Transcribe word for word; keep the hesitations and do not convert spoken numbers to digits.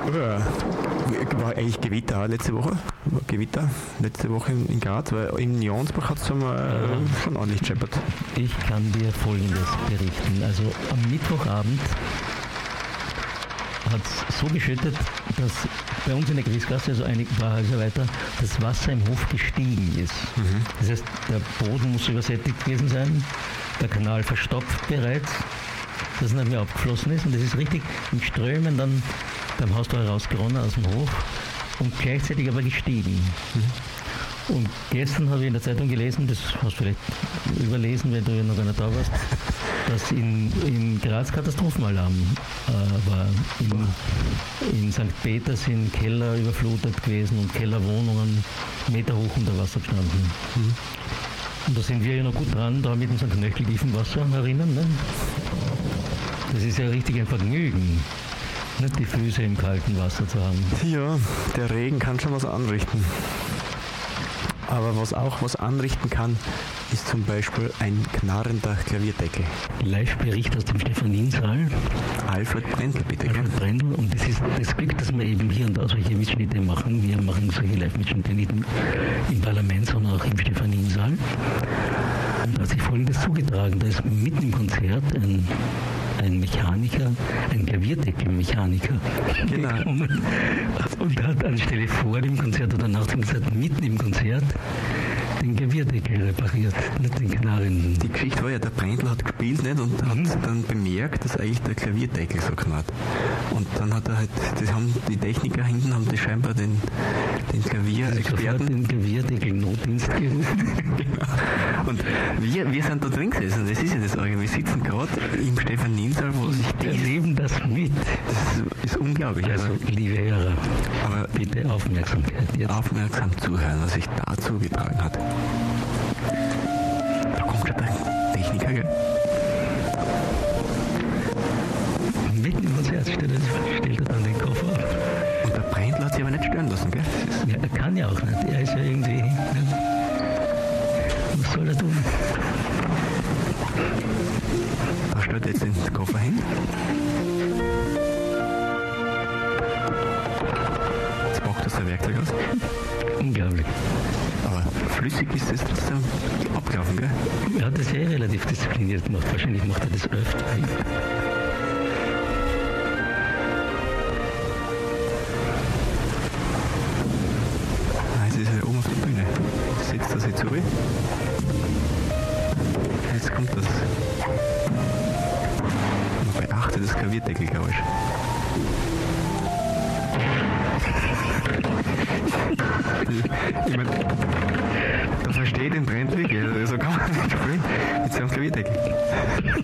Ja. War eigentlich Gewitter auch letzte Woche? War Gewitter letzte Woche in Graz, weil in Jonsbach hat es äh, schon ordentlich gescheppert. Ich kann dir Folgendes berichten. Also am Mittwochabend hat es so geschüttet, dass bei uns in der Griesgasse, also einige paar Häuser weiter, das Wasser im Hof gestiegen ist. Mhm. Das heißt, der Boden muss übersättigt gewesen sein, der Kanal verstopft bereits, das nicht mehr abgeflossen ist und das ist richtig in Strömen dann beim Haustor herausgeronnen aus dem Hof und gleichzeitig aber gestiegen. Mhm. Und gestern habe ich in der Zeitung gelesen, das hast du vielleicht überlesen, wenn du ja noch gar nicht da warst, dass in, in Graz Katastrophenalarm äh, war. In, in Sankt Peter sind Keller überflutet gewesen und Kellerwohnungen Meter hoch unter Wasser gestanden. Mhm. Und da sind wir ja noch gut dran, da mit unserem knöcheltiefen Wasser herinnen. Ne? Das ist ja richtig ein Vergnügen, nicht die Füße im kalten Wasser zu haben. Ja, der Regen kann schon was anrichten. Aber was auch was anrichten kann, ist zum Beispiel ein knarrender Klavierdeckel. Live-Bericht aus dem Stephaninsaal. Alfred Brendel, bitte. Alfred Brendel. Und das ist das Glück, dass wir eben hier und da solche Mitschnitte machen. Wir machen solche Live-Mitschnitte nicht im, im Parlament, sondern auch im Stephaninsaal. Und da hat sich Folgendes zugetragen. Da ist mitten im Konzert ein, ein Mechaniker, ein Klavierdeckelmechaniker genau. gekommen und hat anstelle vor dem Konzert oder nach dem Konzert, mitten im Konzert, den Klavierdeckel repariert, nicht den knarrenden. Die Geschichte war ja, der Brendel hat gespielt nicht, und mhm. hat dann bemerkt, dass eigentlich der Klavierdeckel so knarrt. Und dann hat er halt, das haben die Techniker hinten, haben die scheinbar den, den Klavierexperten... den Klavierdeckel-Notdienst gerufen. Genau. Und wir, wir sind da drin gesessen, das ist ja das Orgel. Wir sitzen gerade im Stephaninsaal, wo sich wir erleben das mit. Das ist unglaublich. Also, liebe Hörer, aber bitte Aufmerksamkeit jetzt. Aufmerksam zuhören, was sich da zugetragen hat. Da kommt schon der Techniker, gell? Mitten im Konzert stellt er, stellt er dann den Koffer auf. Und der Brendel hat sich aber nicht stören lassen, gell? Ja, er kann ja auch nicht. Er ist ja irgendwie... Ne? Was soll er tun? Da stellt er jetzt den Koffer hin. Jetzt packt das der Werkzeug aus. Unglaublich. Aber flüssig ist das trotzdem abgelaufen, gell? Er hat das ja relativ diszipliniert gemacht. Wahrscheinlich macht er das öfter. Jetzt ist er oben auf der Bühne. Setzt er sich zu. Jetzt kommt das. Man beachtet das Klavierdeckelgeräusch. Ich meine, da versteht den Brendel, so kann man nicht spielen mit so einem Klavierdeckel.